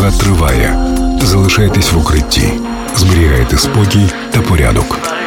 Перемога триває. Залишайтесь в укритті. Зберігайте спокій та порядок.